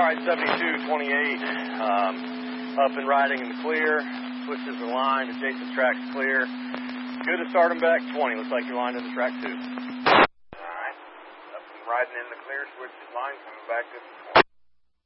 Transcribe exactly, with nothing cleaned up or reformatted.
ride seventy-two twenty-eight, um, up and riding in the clear, switches the line, adjacent track's clear. Good to start them back twenty, looks like you're lined into track two. Alright, up and riding in the clear, switches line, coming back to twenty.